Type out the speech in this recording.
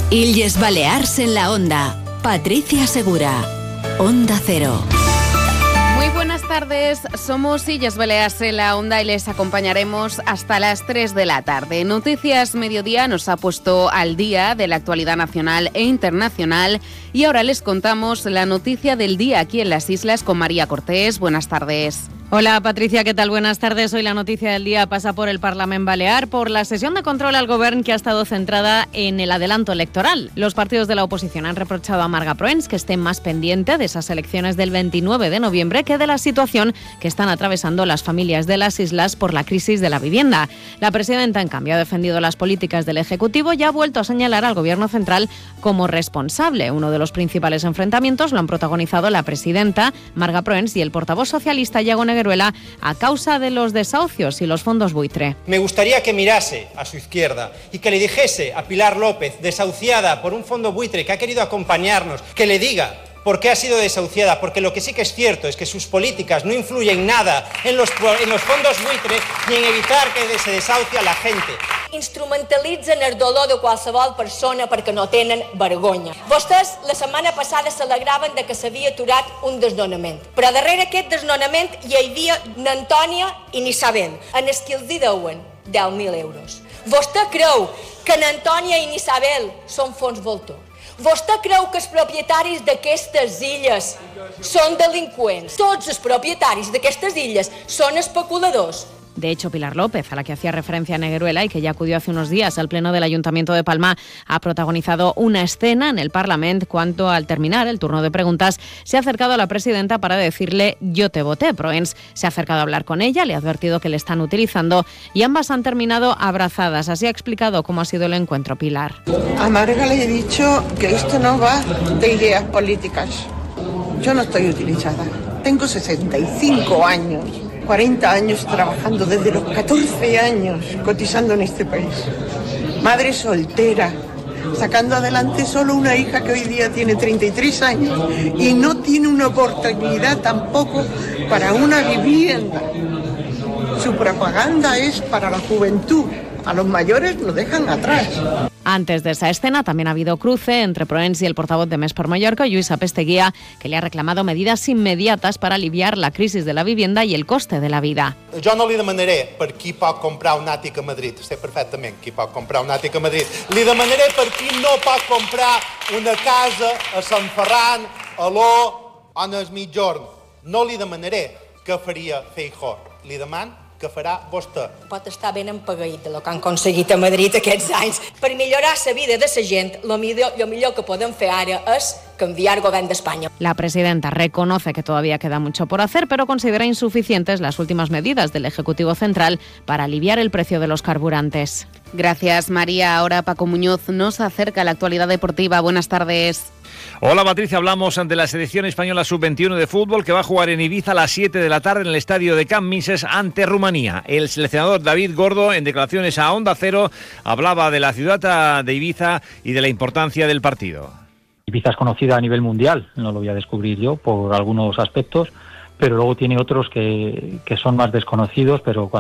Illes Balears en la Onda. Patricia Segura. Onda Cero. Muy buenas tardes, somos Illes Balears en la Onda y les acompañaremos hasta las 3 de la tarde. Noticias Mediodía nos ha puesto al día de la actualidad nacional e internacional y ahora les contamos la noticia del día aquí en las Islas con María Cortés. Buenas tardes. Hola Patricia, ¿qué tal? Buenas tardes. Hoy la noticia del día pasa por el Parlament Balear, por la sesión de control al Govern que ha estado centrada en el adelanto electoral. Los partidos de la oposición han reprochado a Marga Proens que esté más pendiente de esas elecciones del 29 de noviembre que de la situación que están atravesando las familias de las islas por la crisis de la vivienda. La presidenta, en cambio, ha defendido las políticas del Ejecutivo y ha vuelto a señalar al Gobierno central como responsable. Uno de los principales enfrentamientos lo han protagonizado la presidenta, Marga Proens, y el portavoz socialista, Iago Negueruela, a causa de los desahucios y los fondos buitre. Me gustaría que mirase a su izquierda y que le dijese a Pilar López, desahuciada por un fondo buitre que ha querido acompañarnos, que le diga por qué ha sido desahuciada, porque lo que sí que es cierto es que sus políticas no influyen nada en los fondos buitre ni en evitar que se desahucie a la gente. Instrumentalitzen el dolor de qualsevol persona perquè no tenen vergonya. Vostès la setmana passada s'alegraven de que s'havia aturat un desnonament, però darrere aquest desnonament hi havia n'Antònia i n'Isabel, en els que els deuen 10.000 euros. Vostè creu que n'Antònia i n'Isabel són fons voltor? Vostè creu que els propietaris d'aquestes illes són delinqüents? Tots els propietaris d'aquestes illes són especuladors. De hecho, Pilar López, a la que hacía referencia Negueruela y que ya acudió hace unos días al Pleno del Ayuntamiento de Palma, ha protagonizado una escena en el Parlamento cuando, al terminar el turno de preguntas, se ha acercado a la presidenta para decirle «yo te voté». Proens se ha acercado a hablar con ella, le ha advertido que le están utilizando y ambas han terminado abrazadas. Así ha explicado cómo ha sido el encuentro Pilar. A Marga le he dicho que esto no va de ideas políticas. Yo no estoy utilizada. Tengo 65 años. 40 años trabajando, desde los 14 años cotizando en este país. Madre soltera, sacando adelante solo una hija que hoy día tiene 33 años y no tiene una oportunidad tampoco para una vivienda. Su propaganda es para la juventud. A los mayores nos dejan atrás. Antes de esa escena también ha habido cruce entre Proens y el portavoz de Més per Mallorca, Lluís Apesteguía, que le ha reclamado medidas inmediatas para aliviar la crisis de la vivienda y el coste de la vida. Jo no li demanaré per qui pot comprar un àtic a Madrid, sé perfectament qui pot comprar un àtic a Madrid. Li demanaré per qui no pot comprar una casa a Sant Ferran, a l'O, o en el Migjorn. No li demanaré què faria Feijóo, li deman que farà vostè. Pot estar ben empagadit de lo que han aconseguit a Madrid aquests anys. Per millorar la vida de la gent, lo millor que podem fer ara és canviar el govern d'Espanya. La presidenta reconoce que todavía queda mucho por hacer, pero considera insuficientes las últimas medidas del Ejecutivo Central para aliviar el precio de los carburantes. Gracias, María. Ahora Paco Muñoz nos acerca a la actualidad deportiva. Buenas tardes. Hola Patricia, hablamos ante la selección española sub-21 de fútbol que va a jugar en Ibiza a las 7 de la tarde en el estadio de Camp Mises ante Rumanía. El seleccionador David Gordo, en declaraciones a Onda Cero, hablaba de la ciudad de Ibiza y de la importancia del partido. Ibiza es conocida a nivel mundial, no lo voy a descubrir yo por algunos aspectos, pero luego tiene otros que son más desconocidos, pero cuando